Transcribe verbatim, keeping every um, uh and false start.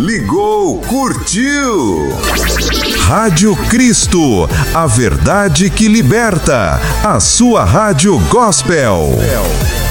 ligou, curtiu. Rádio Cristo, a verdade que liberta. A sua rádio gospel.